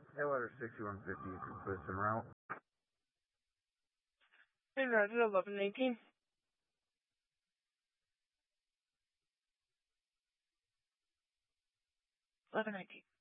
Airliner 6150, you can put some route. Hey, Roger, 1118. 1119.